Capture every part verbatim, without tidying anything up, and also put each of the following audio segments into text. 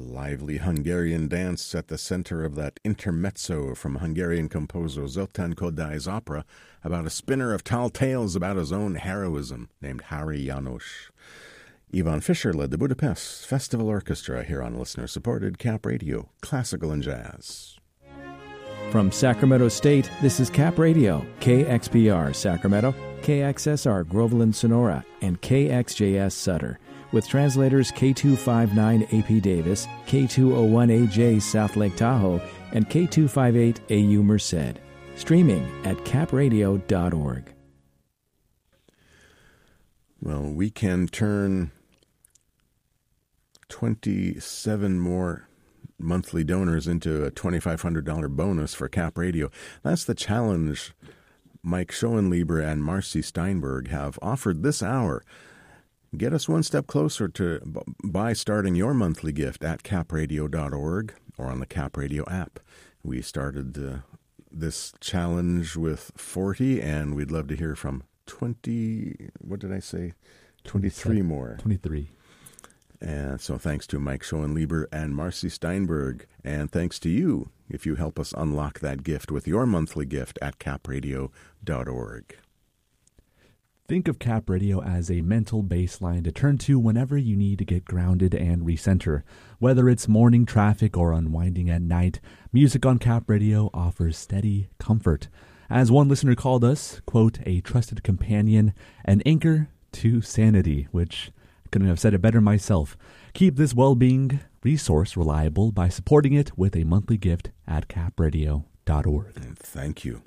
lively Hungarian dance at the center of that intermezzo from Hungarian composer Zoltán Kodály's opera about a spinner of tall tales about his own heroism named Hari János. Ivan Fischer led the Budapest Festival Orchestra here on listener-supported Cap Radio, classical and jazz. From Sacramento State, this is Cap Radio, K X P R Sacramento, K X S R Groveland Sonora, and K X J S Sutter, with translators K two fifty-nine A P Davis, K two oh one A J South Lake Tahoe, and K two fifty-eight A U Merced. Streaming at cap radio dot org. Well, we can turn twenty-seven more monthly donors into a twenty-five hundred dollars bonus for Cap Radio. That's the challenge Mike Schoenlieber and Marcy Steinberg have offered this hour. Get us one step closer to b- by starting your monthly gift at cap radio dot org or on the Cap Radio app. We started uh, this challenge with forty, and we'd love to hear from twenty, what did I say? twenty-three more. twenty-three. And so thanks to Mike Schoenlieber and Marcy Steinberg, and thanks to you if you help us unlock that gift with your monthly gift at cap radio dot org. Think of Cap Radio as a mental baseline to turn to whenever you need to get grounded and recenter. Whether it's morning traffic or unwinding at night, music on Cap Radio offers steady comfort. As one listener called us, quote, a trusted companion, an anchor to sanity, which I couldn't have said it better myself. Keep this well-being resource reliable by supporting it with a monthly gift at cap radio dot org. Thank you.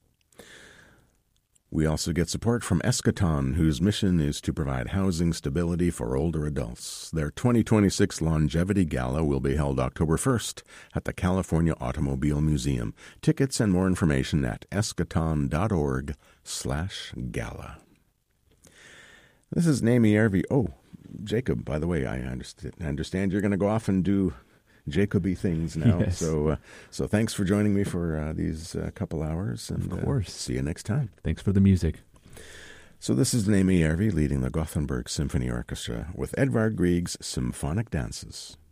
We also get support from Eschaton, whose mission is to provide housing stability for older adults. Their twenty twenty-six Longevity Gala will be held October first at the California Automobile Museum. Tickets and more information at eschaton dot org slash gala. This is Naomi Järvi. Oh, Jacob, by the way, I understand, I understand you're going to go off and do Jacoby things now. Yes. So uh, so thanks for joining me for uh, these uh, couple hours. And, of course. Uh, see you next time. Thanks for the music. So this is Naomi Järvi leading the Gothenburg Symphony Orchestra with Edvard Grieg's Symphonic Dances.